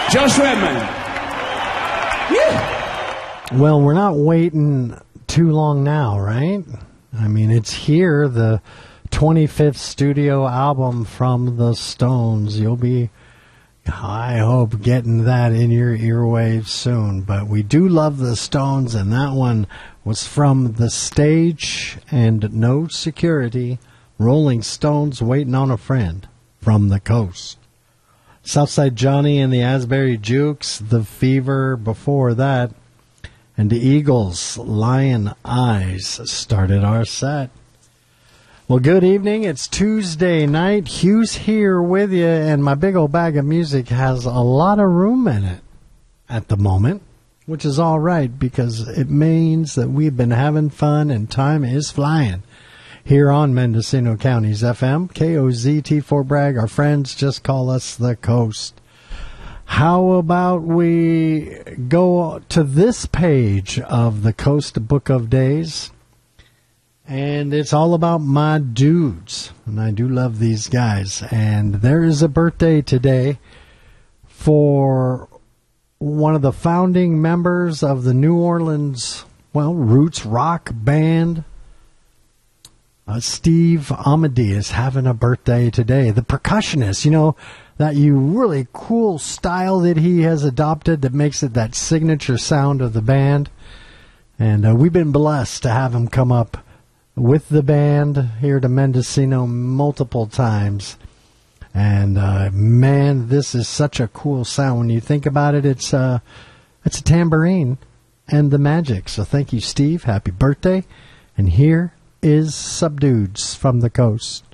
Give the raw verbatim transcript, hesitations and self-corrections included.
Josh Redman. Yeah. Well, we're not waiting too long now, right? I mean, it's here, the twenty-fifth studio album from the Stones. You'll be, I hope, getting that in your earwaves soon. But we do love the Stones, and that one was from The Stage and No Security, Rolling Stones Waiting on a Friend, from the Coast. Southside Johnny and the Asbury Jukes, The Fever before that, and the Eagles, Lion Eyes, started our set. Well, good evening. It's Tuesday night. Hugh's here with you, and my big old bag of music has a lot of room in it at the moment, which is all right because it means that we've been having fun and time is flying here on Mendocino County's F M, K O Z T four Bragg. Our friends just call us the Coast. How about we go to this page of the Coast Book of Days? And it's all about my dudes. And I do love these guys. And there is a birthday today for one of the founding members of the New Orleans, well, roots rock band. Uh, Steve Amadee is having a birthday today. The percussionist, you know, that you really cool style that he has adopted that makes it that signature sound of the band. And uh, we've been blessed to have him come up with the band here to Mendocino multiple times. And uh, man, this is such a cool sound. When you think about it, it's, uh, it's a tambourine and the magic. So thank you, Steve. Happy birthday. And here is Subdudes from the Coast.